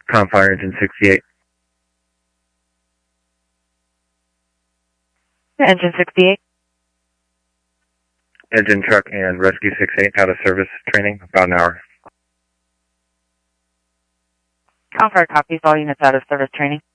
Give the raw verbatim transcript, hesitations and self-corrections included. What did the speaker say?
Confire Engine sixty-eight. Engine sixty-eight. Engine truck and rescue sixty-eight out of service training, about an hour. Confire copies, all units out of service training.